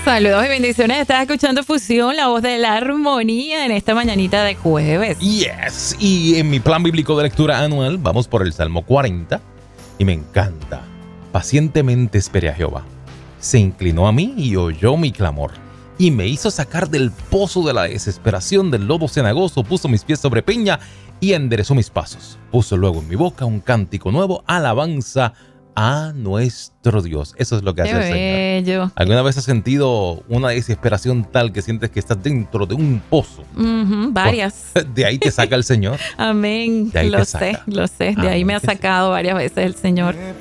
Saludos y bendiciones. Estás escuchando Fusión, la voz de la armonía en esta mañanita de jueves. Yes. Y en mi plan bíblico de lectura anual vamos por el Salmo 40 y me encanta. Pacientemente esperé a Jehová. Se inclinó a mí y oyó mi clamor. Y me hizo sacar del pozo de la desesperación, del lodo cenagoso, puso mis pies sobre peña y enderezó mis pasos. Puso luego en mi boca un cántico nuevo, alabanza a nuestro Dios. Eso es lo que hace el Señor. ¿Alguna vez has sentido una desesperación tal que sientes que estás dentro de un pozo? Varias. De ahí te saca el Señor. Amén. Lo sé. De ahí me ha sacado varias veces el Señor.